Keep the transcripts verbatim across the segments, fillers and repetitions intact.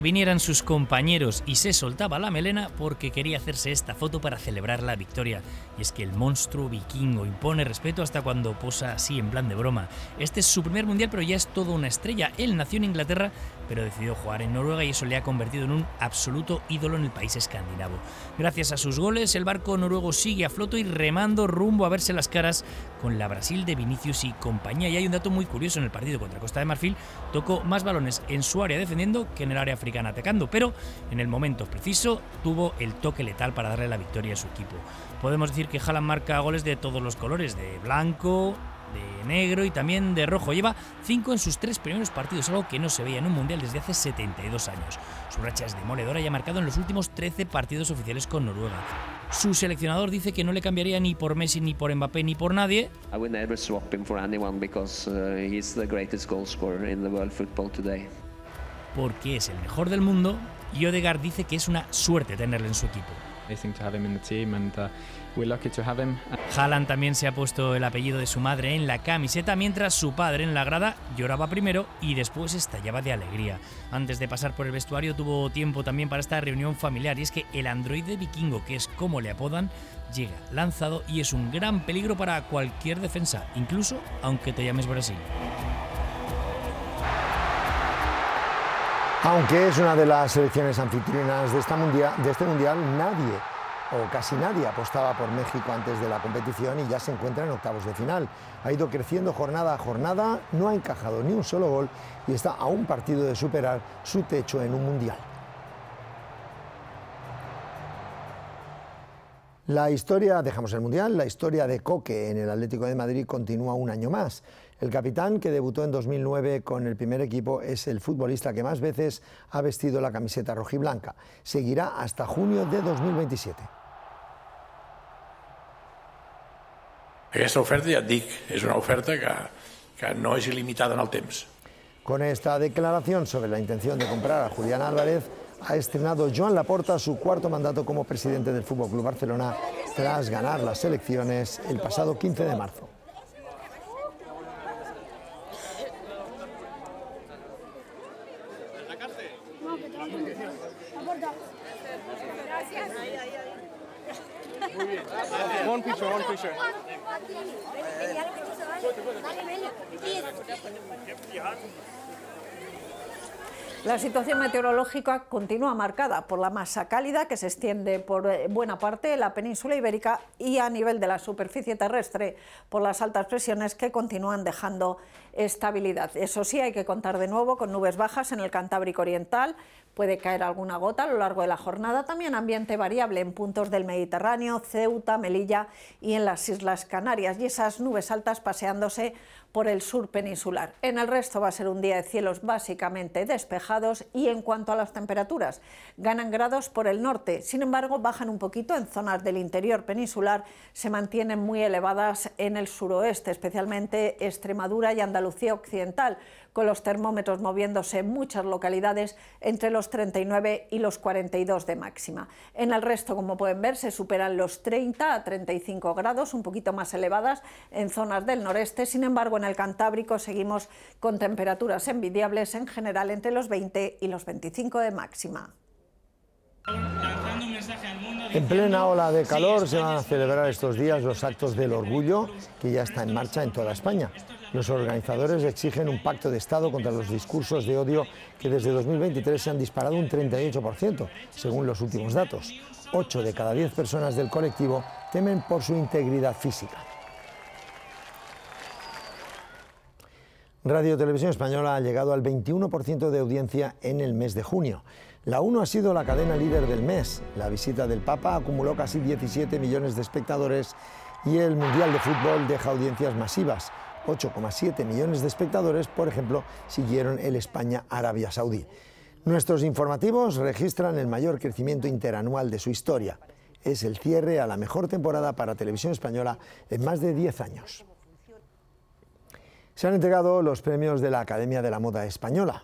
Vinieran sus compañeros y se soltaba la melena porque quería hacerse esta foto para celebrar la victoria. Y es que el monstruo vikingo impone respeto hasta cuando posa así en plan de broma. Este es su primer mundial, pero ya es toda una estrella. Él nació en Inglaterra, pero decidió jugar en Noruega y eso le ha convertido en un absoluto ídolo en el país escandinavo. Gracias a sus goles, el barco noruego sigue a flote y remando rumbo a verse las caras con la Brasil de Vinicius y compañía. Y hay un dato muy curioso: en el partido contra Costa de Marfil tocó más balones en su área defendiendo que en el área africana atacando, pero en el momento preciso tuvo el toque letal para darle la victoria a su equipo. Podemos decir que Haaland marca goles de todos los colores, de blanco, de negro y también de rojo. Lleva cinco en sus tres primeros partidos, algo que no se veía en un mundial desde hace setenta y dos años. Su racha es demoledora y ha marcado en los últimos trece partidos oficiales con Noruega. Su seleccionador dice que no le cambiaría ni por Messi, ni por Mbappé, ni por nadie. I would never swap him for anyone because uh, he's the greatest goal scorer in the world football today. Porque es el mejor del mundo, y Ødegaard dice que es una suerte tenerle en su equipo. Haaland también se ha puesto el apellido de su madre en la camiseta, mientras su padre en la grada lloraba primero y después estallaba de alegría. Antes de pasar por el vestuario tuvo tiempo también para esta reunión familiar, y es que el androide vikingo, que es como le apodan, llega lanzado y es un gran peligro para cualquier defensa, incluso aunque te llames Brasil. Aunque es una de las selecciones anfitrionas de, esta mundial, de este mundial, nadie o casi nadie apostaba por México antes de la competición y ya se encuentra en octavos de final. Ha ido creciendo jornada a jornada, no ha encajado ni un solo gol y está a un partido de superar su techo en un mundial. La historia, dejamos el mundial, la historia de Coque en el Atlético de Madrid continúa un año más. El capitán, que debutó en dos mil nueve con el primer equipo, es el futbolista que más veces ha vestido la camiseta rojiblanca. Seguirá hasta junio de dos mil veintisiete. Aquesta oferta, ja et dic, és una oferta que, que no és il·limitada en el temps. Con esta declaración sobre la intención de comprar a Julián Álvarez, ha estrenado Joan Laporta su cuarto mandato como presidente del F C Barcelona tras ganar las elecciones el pasado quince de marzo. One picture, one picture. La situación meteorológica continúa marcada por la masa cálida que se extiende por buena parte de la península ibérica y a nivel de la superficie terrestre por las altas presiones que continúan dejando estabilidad. Eso sí, hay que contar de nuevo con nubes bajas en el Cantábrico Oriental. Puede caer alguna gota a lo largo de la jornada, también ambiente variable en puntos del Mediterráneo, Ceuta, Melilla y en las Islas Canarias, y esas nubes altas paseándose por el sur peninsular. En el resto va a ser un día de cielos básicamente despejados, y en cuanto a las temperaturas, ganan grados por el norte, sin embargo bajan un poquito en zonas del interior peninsular, se mantienen muy elevadas en el suroeste, especialmente Extremadura y Andalucía occidental, con los termómetros moviéndose en muchas localidades entre los treinta y nueve y los cuarenta y dos de máxima. En el resto, como pueden ver, se superan los treinta a treinta y cinco grados, un poquito más elevadas en zonas del noreste. Sin embargo, en el Cantábrico seguimos con temperaturas envidiables, en general entre los veinte y los veinticinco de máxima. En plena ola de calor se van a celebrar estos días los actos del orgullo, que ya está en marcha en toda España. Los organizadores exigen un pacto de Estado contra los discursos de odio que desde dos mil veintitrés se han disparado un treinta y ocho por ciento, según los últimos datos. ocho de cada diez personas del colectivo temen por su integridad física. Radio Televisión Española ha llegado al veintiuno por ciento de audiencia en el mes de junio. La uno ha sido la cadena líder del mes. La visita del Papa acumuló casi diecisiete millones de espectadores y el Mundial de Fútbol deja audiencias masivas. ocho coma siete millones de espectadores, por ejemplo, siguieron el España-Arabia Saudí. Nuestros informativos registran el mayor crecimiento interanual de su historia. Es el cierre a la mejor temporada para Televisión Española en más de diez años. Se han entregado los premios de la Academia de la Moda Española.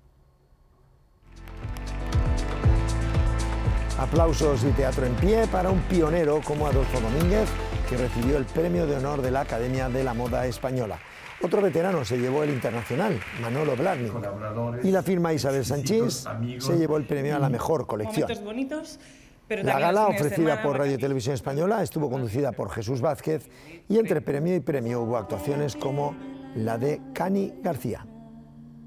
Aplausos y teatro en pie para un pionero como Adolfo Domínguez, que recibió el premio de honor de la Academia de la Moda Española. Otro veterano se llevó el internacional, Manolo Blahnik, y la firma Isabel Sanchís se llevó el premio a la mejor colección. Bonitos, pero la gala, ofrecida por Radio Televisión Española, estuvo conducida por Jesús Vázquez y entre premio y premio hubo actuaciones como la de Cani García.